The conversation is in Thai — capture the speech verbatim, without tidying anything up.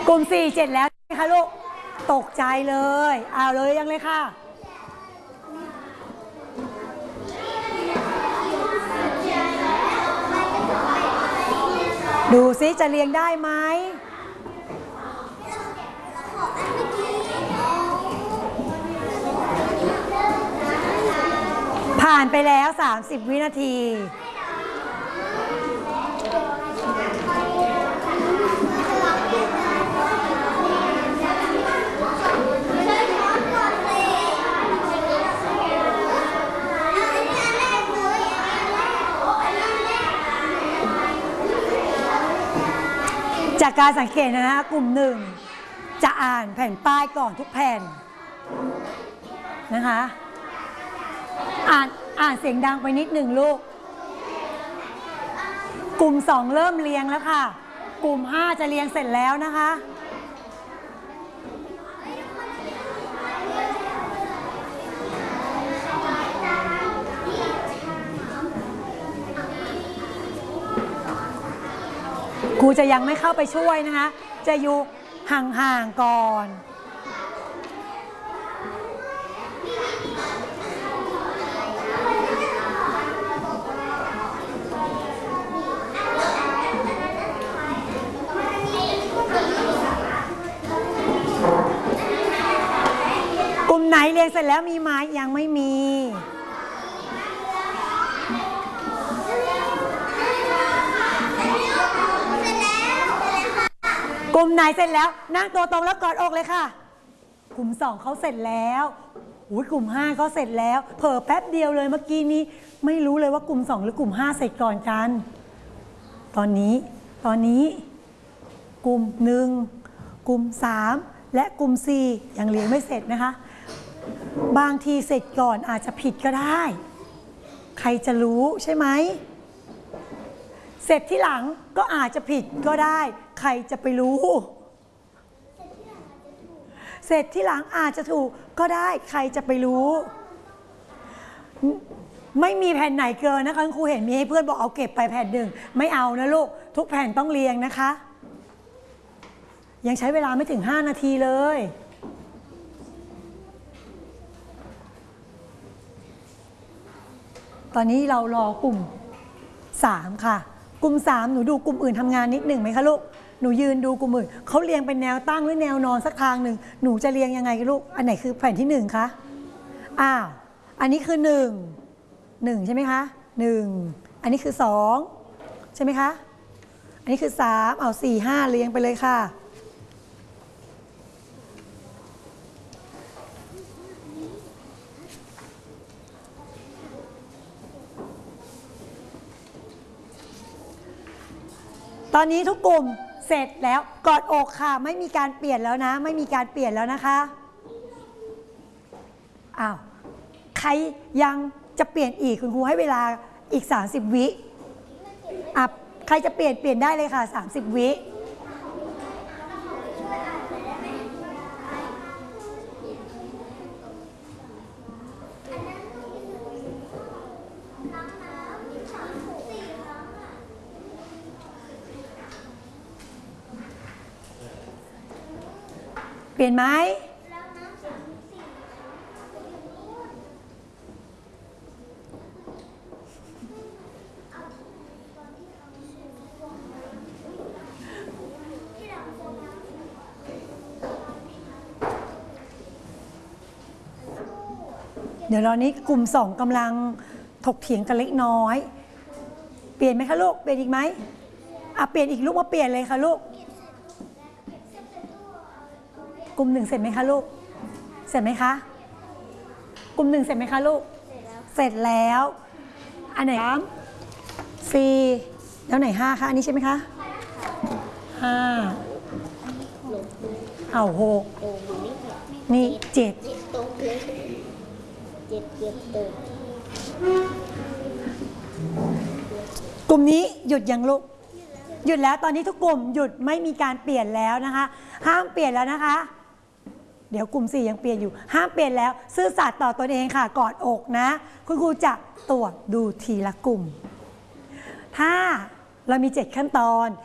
กลุ่มสี่เจ็ดแล้วนะคะลูกตกใจเลยเอาเลยยังเลยค่ะดูซิจะเรียงได้ไหมผ่านไปแล้วสามสิบวินาทีจากการสังเกตนะฮะกลุ่มหนึ่งจะอ่านแผ่นป้ายก่อนทุกแผ่นนะคะอ่านอ่านเสียงดังไปนิดหนึ่งลูกกลุ่มสองเริ่มเรียงแล้วค่ะกลุ่มห้าจะเรียงเสร็จแล้วนะคะครูจะยังไม่เข้าไปช่วยนะคะจะอยู่ห่างๆก่อนกลุ่มไหนเรียนเสร็จแล้วมีไหมยังไม่มีกลุ่มไหนเสร็จแล้วนั่งตัวตรงแล้วกอดอกเลยค่ะกลุ่มสองเขาเสร็จแล้วอุ้ยกลุ่มห้าเขาเสร็จแล้วเผลอแป๊บเดียวเลยเมื่อกี้นี้ไม่รู้เลยว่ากลุ่มสองหรือกลุ่มห้าเสร็จก่อนกันตอนนี้ตอนนี้กลุ่มหนึ่งกลุ่มสามและกลุ่มสี่ยังเรียนไม่เสร็จนะคะบางทีเสร็จก่อนอาจจะผิดก็ได้ใครจะรู้ใช่ไหมเสร็จที่หลังก็อาจจะผิดก็ได้ใครจะไปรู้เสร็จที่หลังอาจจะถูกก็ได้ใครจะไปรู้ไม่มีแผ่นไหนเกินนะคะครูเห็นมีให้เพื่อนบอกเอาเก็บไปแผ่นหนึ่งไม่เอานะลูกทุกแผ่นต้องเรียงนะคะยังใช้เวลาไม่ถึงห้านาทีเลยตอนนี้เรารอกลุ่มสามค่ะกลุ่มสามหนูดูกลุ่มอื่นทำงานนิดหนึ่งไหมคะลูกหนูยืนดูกลุ่มอื่นเขาเรียงเป็นแนวตั้งหรือแนวนอนสักทางหนึ่งหนูจะเรียงยังไงลูกอันไหนคือแผ่นที่หนึ่งคะอ้าวอันนี้คือหนึ่งหนึ่งใช่ไหมคะหนึ่งอันนี้คือสองใช่ไหมคะอันนี้คือสามเอาสี่ห้าเรียงไปเลยค่ะตอนนี้ทุกกลุ่มเสร็จแล้วกอดอกค่ะไม่มีการเปลี่ยนแล้วนะไม่มีการเปลี่ยนแล้วนะคะอ้าวใครยังจะเปลี่ยนอีกคุณครูให้เวลาอีกสามสิบวิอ่ะใครจะเปลี่ยนเปลี่ยนได้เลยค่ะสามสิบวิเปลี่ยนไหมเดี๋ยวตอนนี้กลุ่มสองกำลังถกเถียงกันเล็กน้อยเปลี่ยนไหมคะลูกเปลี่ยนอีกไหมอ่ะเปลี่ยนอีกลูกมาเปลี่ยนเลยค่ะลูกกลุ่มหนึ่งเสร็จไหมคะลูกเสร็จไหมคะกลุ่มหนึ่งเสร็จไหมคะลูกเสร็จแล้วอันไหนสามสี่แล้วไหนห้าคะอันนี้ใช่ไหมคะห้าเอาหกนี่เจ็ดกลุ่มนี้หยุดยังลูกหยุดแล้วตอนนี้ทุกกลุ่มหยุดไม่มีการเปลี่ยนแล้วนะคะห้ามเปลี่ยนแล้วนะคะเดี๋ยวกลุ่มสี่ยังเปลี่ยนอยู่ห้ามเปลี่ยนแล้วซื่อสัตย์ต่อตนเองค่ะกอดอกนะคุณครูจะตรวจดูทีละกลุ่มถ้าเรามีเจ็ดขั้นตอน